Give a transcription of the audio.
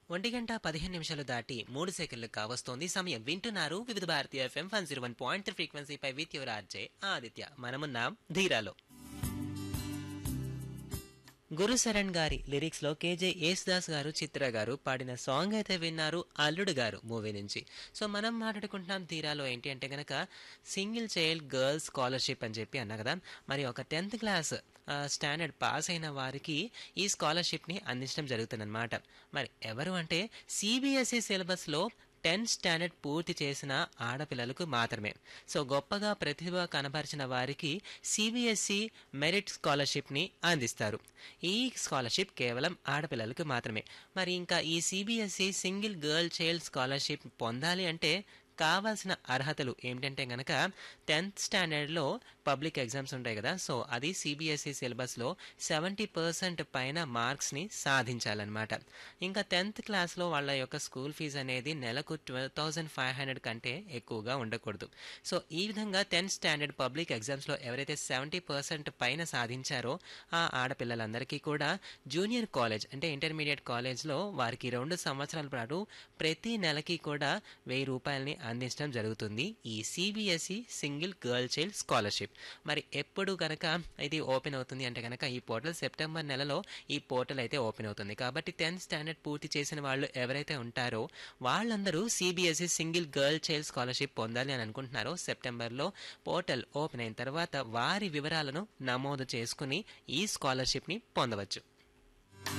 1:15 దాటి 3 సెకండ్లు కావస్తోంది సమయం. వింటున్నారు వివిధ భారతీయ FM 101.3 ఫ్రీక్వెన్సీపై with your RJ Aditya. మనమున్నాం ధీరాలో. గురుశరణ్ గారి లిరిక్స్ లో కేజే యేసుదాస్ గారు, చిత్ర గారు పాడిన సాంగ్ అయితే విన్నారు, అల్లుడు గారు మూవీ నుంచి. సో మనం మాట్లాడుకుంటున్నాం ధీరాలో ఏంటి అంటే గనక సింగిల్ చైల్డ్ గర్ల్స్ స్కాలర్షిప్ అని చెప్పి అన్నా కదా. మరి ఒక 10th క్లాస్ స్టాండర్డ్ పాస్ అయిన వారికి ఈ స్కాలర్షిప్ని అందించడం జరుగుతుందన్నమాట. మరి ఎవరు అంటే సిబిఎస్ఈ సిలబస్లో 10th స్టాండర్డ్ పూర్తి చేసిన ఆడపిల్లలకు మాత్రమే. సో గొప్పగా ప్రతిభ కనబరిచిన వారికి సిబిఎస్ఈ మెరిట్ స్కాలర్షిప్ని అందిస్తారు. ఈ స్కాలర్షిప్ కేవలం ఆడపిల్లలకు మాత్రమే. మరి ఇంకా ఈ CBSE single girl child scholarship పొందాలి అంటే కావాల్సిన అర్హతలు ఏమిటంటే గనక 10th స్టాండర్డ్లో పబ్లిక్ ఎగ్జామ్స్ ఉంటాయి కదా. సో అది సిబిఎస్ఈ సిలబస్లో 70% పైన మార్క్స్ని సాధించాలన్నమాట. ఇంకా 10th క్లాస్లో వాళ్ళ యొక్క స్కూల్ ఫీజు అనేది నెలకు 12,500 కంటే ఎక్కువగా ఉండకూడదు. సో ఈ విధంగా 10th స్టాండర్డ్ పబ్లిక్ ఎగ్జామ్స్లో ఎవరైతే 70% పైన సాధించారో ఆ ఆడపిల్లలందరికీ కూడా జూనియర్ కాలేజ్ అంటే ఇంటర్మీడియట్ కాలేజ్లో వారికి 2 సంవత్సరాల పాటు ప్రతి నెలకి కూడా ₹1000 అందించడం జరుగుతుంది ఈ CBSE single girl child scholarship. మరి ఎప్పుడు గనక ఇది ఓపెన్ అవుతుంది అంటే గనక ఈ పోర్టల్ సెప్టెంబర్ నెలలో ఈ పోర్టల్ అయితే ఓపెన్ అవుతుంది. కాబట్టి 10th స్టాండర్డ్ పూర్తి చేసిన వాళ్ళు ఎవరైతే ఉంటారో వాళ్ళందరూ CBSE single girl child scholarship పొందాలి అని అనుకుంటున్నారో సెప్టెంబర్లో పోర్టల్ ఓపెన్ అయిన తర్వాత వారి వివరాలను నమోదు చేసుకుని ఈ స్కాలర్షిప్ని పొందవచ్చు.